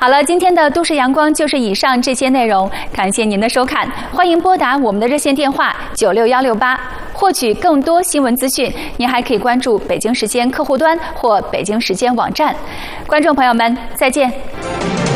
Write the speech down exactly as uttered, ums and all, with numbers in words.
好了，今天的都市阳光就是以上这些内容，感谢您的收看，欢迎拨打我们的热线电话九六幺六八获取更多新闻资讯。您还可以关注北京时间客户端或北京时间网站。观众朋友们，再见。